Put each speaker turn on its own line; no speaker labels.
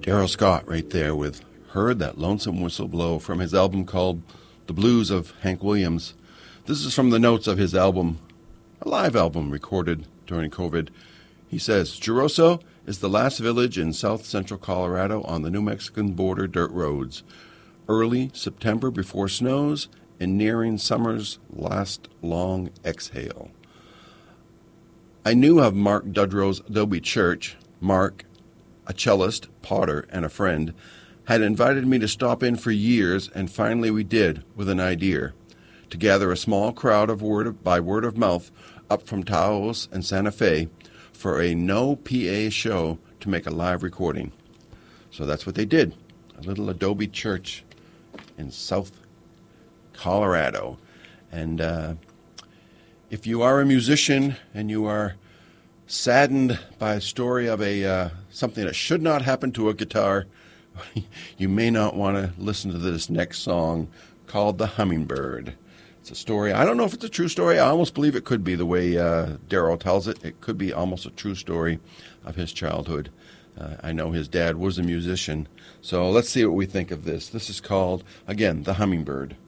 Darrell Scott right there with Heard That Lonesome Whistle Blow from his album called The Blues of Hank Williams. This is from the notes of his album, a live album recorded during COVID. He says, Geroso is the last village in south central Colorado on the New Mexican border dirt roads. Early September before snows and nearing summer's last long exhale. I knew of Mark Dudrow's Adobe Church. Mark, a cellist, potter, and a friend, had invited me to stop in for years, and finally we did, with an idea, to gather a small crowd of by word of mouth up from Taos and Santa Fe for a no PA show to make a live recording. So that's what they did, a little Adobe Church in South Colorado. And if you are a musician and you are saddened by a story of something that should not happen to a guitar, you may not want to listen to this next song called The Hummingbird. It's a story. I don't know if it's a true story. I almost believe it could be the way Darrell tells it. It could be almost a true story of his childhood. I know his dad was a musician. So let's see what we think of this. This is called, again, The Hummingbird.